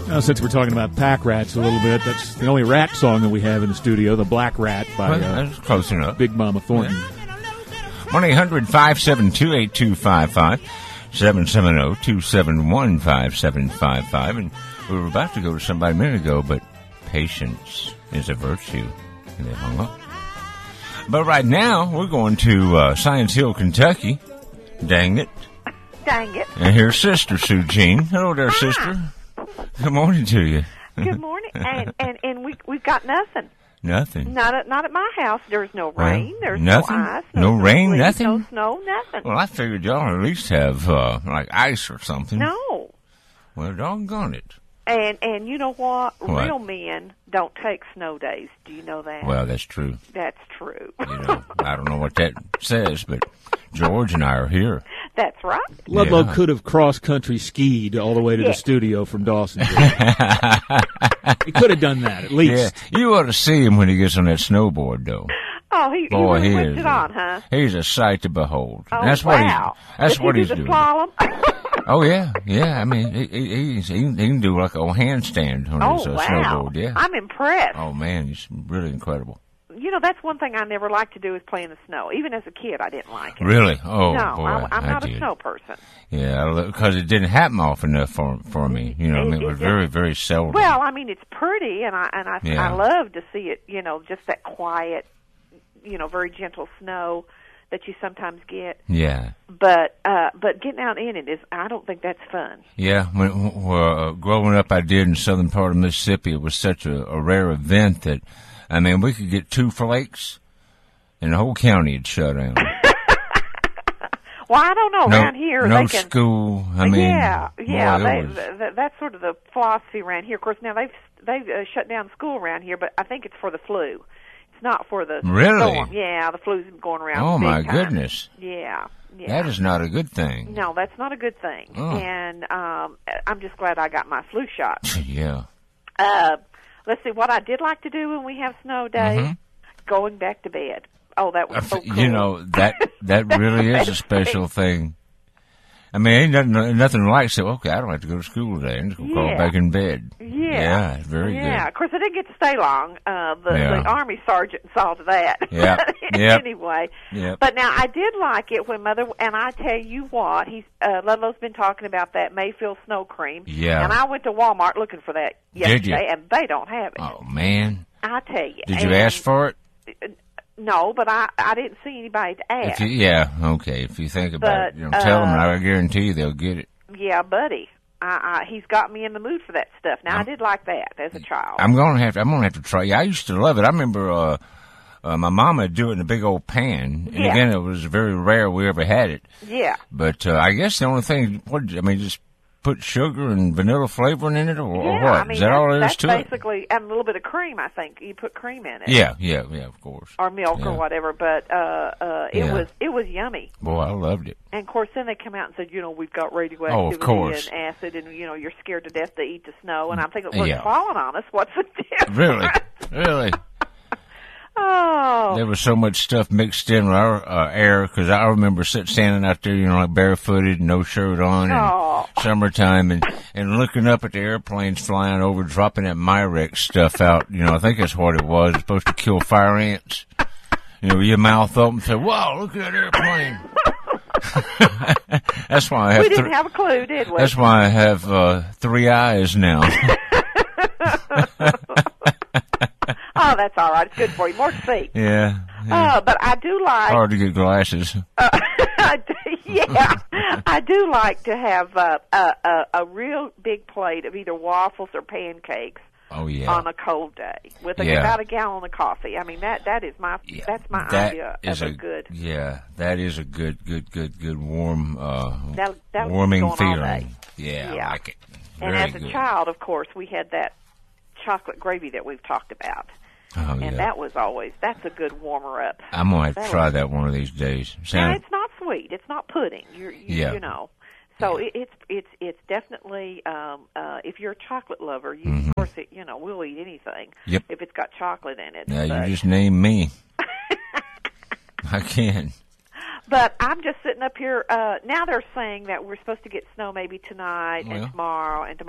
Since we're talking about pack rats a little bit, that's the only rat song that we have in the studio, The Black Rat by that's close enough. Big Mama Thornton. 1-800-572-8255, 770-271-5755. And we were about to go to somebody a minute ago, but patience is a virtue. And they hung up. But right now, we're going to Science Hill, Kentucky. Dang it. Dang it. And here's Sister Sue Jean. Hello there, sister. Good morning to you. Good morning. And we've got nothing. Nothing. Not at my house. There's no rain. There's nothing? no ice. No rain, sleet, nothing? No snow, nothing. Well, I figured y'all at least have, like, ice or something. No. Well, doggone it. And you know what? What? Real men don't take snow days. Do you know that? Well, that's true. That's true. You know, I don't know what that says, but George and I are here. That's right. Ludlow Yeah. could have cross-country skied all the way to the studio from Dawson. He could have done that, at least. Yeah, you ought to see him when he gets on that snowboard, though. Oh, he Boy, really he whipped is it on, huh? He's a sight to behold. Oh, That's wow. That's Does what he he's do the doing. slalom? Oh yeah. I mean, he can do like a handstand on his wow. snowboard. Yeah. I'm impressed. Oh man, he's really incredible. You know, that's one thing I never liked to do is play in the snow. Even as a kid, I didn't like it. Really? Oh No, boy, I'm not did. a snow person. Yeah, because it didn't happen often enough for me. You know, I mean, it was very, very seldom. Well, I mean, it's pretty, and I Yeah. love to see it. You know, just that quiet, very gentle snow that you sometimes get. Yeah. But getting out in it is, I don't think that's fun. Yeah, growing up, I did in southern part of Mississippi. It was such a rare event that, I mean, we could get 2 flakes, and the whole county would shut down. Well, I don't know. Around here, no they can. School. I mean, Yeah. boy, That's sort of the philosophy around here. Of course, now they've shut down school around here, but I think it's for the flu. It's not for the Really? storm. Yeah, the flu's going around. Oh big my time. goodness. Yeah. That is not a good thing. No, that's not a good thing. Oh. And I'm just glad I got my flu shot. Yeah. Let's see, what I did like to do when we have snow days, going back to bed. Oh, that was so cool. You know, that really is a special thing. I mean, ain't nothing like say, okay, I don't have to go to school today. I'm just going to crawl back in bed. Yeah. Very good. Yeah, of course, I didn't get to stay long. The Army sergeant saw to that. Yeah. Anyway. Yep. But now, I did like it when Mother, and I tell you what, Ludlow's been talking about that Mayfield snow cream. Yeah. And I went to Walmart looking for that yesterday, and they don't have it. Oh, man. I tell you. Did you ask for it? No, but I didn't see anybody to ask. Okay. If you think about it, tell them, and I guarantee you they'll get it. Yeah, buddy. He's got me in the mood for that stuff. Now, I did like that as a child. I'm gonna have to try. Yeah, I used to love it. I remember my mama would do it in a big old pan, and again, it was very rare we ever had it. Yeah. But I guess the only thing, just put sugar and vanilla flavoring in it, or what? I mean, is that all there is to that's it? basically, and a little bit of cream, I think. You put cream in it. Yeah, of course. Or milk or whatever, but it was yummy. Boy, I loved it. And, of course, then they come out and said, we've got radioactivity and acid, and, you're scared to death to eat the snow. And I'm thinking, well, it's falling on us. What's the difference? Really? Oh. There was so much stuff mixed in our air, because I remember standing out there, like barefooted, no shirt on, and summertime, and looking up at the airplanes flying over, dropping that Myrex stuff out. I think that's what it was. It's supposed to kill fire ants. Your mouth open and say, "Wow, look at that airplane." That's why I have. We didn't have a clue, did we? That's why I have 3 eyes now. Oh, that's all right. It's good for you. More to see. Yeah. But I do like... Hard to get glasses. I do like to have a real big plate of either waffles or pancakes on a cold day with about a gallon of coffee. I mean, that is my idea of a good... Yeah, that is a good warm, that warming feeling. Yeah, I like it. And as a child, of course, we had that chocolate gravy that we've talked about. Oh, and that's a good warmer up. I'm going to have to try that one of these days. Now, it's not sweet. It's not pudding. You know. So it's definitely, if you're a chocolate lover, of course, we'll eat anything if it's got chocolate in it. Now, you just name me. I can. But I'm just sitting up here. Now they're saying that we're supposed to get snow maybe tonight and tomorrow and tomorrow.